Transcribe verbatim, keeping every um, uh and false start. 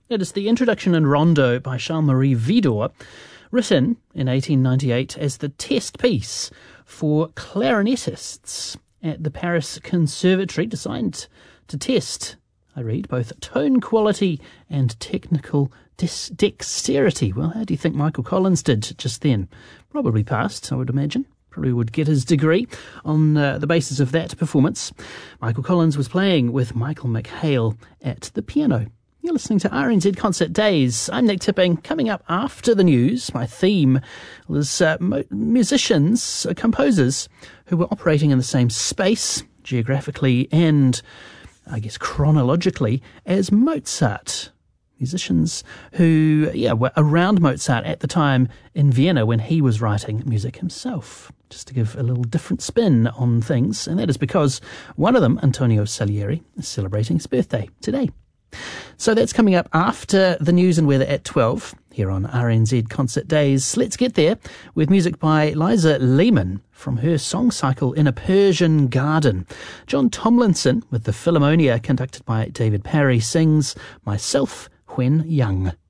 It is the introduction in Rondo by Charles-Marie Widor, written in eighteen ninety-eight as the test piece for clarinetists at the Paris Conservatory, designed to test, I read, both tone quality and technical dis- dexterity. Well, how do you think Michael Collins did just then? Probably passed, I would imagine. Probably would get his degree on uh, the basis of that performance. Michael Collins was playing with Michael McHale at the piano. You're listening to R N Z Concert Days. I'm Nick Tipping. Coming up after the news, my theme was uh, mo- musicians, uh, composers who were operating in the same space, geographically and, I guess, chronologically, as Mozart. Musicians who, yeah, were around Mozart at the time in Vienna when he was writing music himself, just to give a little different spin on things. And that is because one of them, Antonio Salieri, is celebrating his birthday today. So that's coming up after the news and weather at twelve here on R N Z Concert Days. Let's get there with music by Liza Lehman from her song cycle In a Persian Garden. John Tomlinson with the Philharmonia, conducted by David Parry, sings Myself When Young.